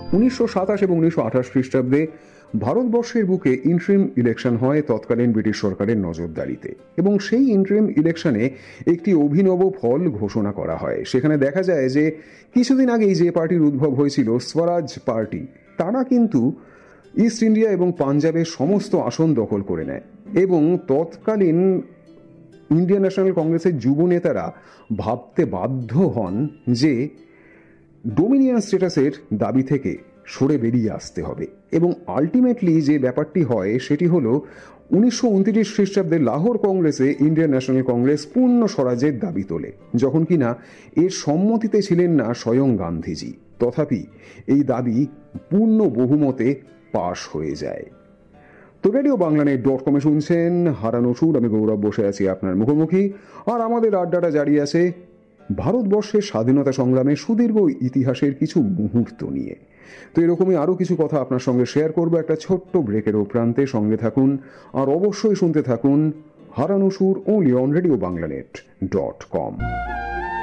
1927 এবং 1928 খ্রিস্টাব্দে ভারতবর্ষের বুকে ইন্টারিম ইলেকশন হয় তৎকালীন ব্রিটিশ সরকারের নজরদারিতে, এবং সেই ইন্টারিম ইলেকশনে একটি অভিনব ফল ঘোষণা করা হয়। সেখানে দেখা যায় যে কিছুদিন আগেই যে পার্টির উদ্ভব হয়েছিল স্বরাজ পার্টি, তারা কিন্তু ইস্ট ইন্ডিয়া এবং পাঞ্জাবের সমস্ত আসন দখল করে নেয়, এবং তৎকালীন ইন্ডিয়ান ন্যাশনাল কংগ্রেসের যুব নেতারা ভাবতে বাধ্য হন যে ডোমিনিয়ন স্ট্যাটাসের দাবি থেকে সরে বেরিয়ে আসতে হবে। এবং আলটিমেটলি যে ব্যাপারটি হয় সেটি হলো 1929 খ্রিস্টাব্দে লাহোর কংগ্রেসে ইন্ডিয়ান ন্যাশনাল কংগ্রেস পূর্ণ স্বরাজের দাবি তোলে, যখন কিনা এর সম্মতিতে ছিলেন না স্বয়ং গান্ধীজি। তথাপি এই দাবি পূর্ণ বহুমতে পাশ হয়ে যায়। তো রেডিও বাংলানেট.com-এ শুনছেন হারানো সুর। আমি গৌরব বসে আছি আপনার মুখোমুখি, আর আমাদের আড্ডাটা জারি আছে ভারতবর্ষের স্বাধীনতা সংগ্রামে সুদীর্ঘ ইতিহাসের কিছু মুহূর্ত নিয়ে। তো এরকমই আরও কিছু কথা আপনার সঙ্গে শেয়ার করবো একটা ছোট্ট ব্রেকের প্রান্তে। সঙ্গে থাকুন আর অবশ্যই শুনতে থাকুন হারানো সুর, only on রেডিও বাংলানেট.com।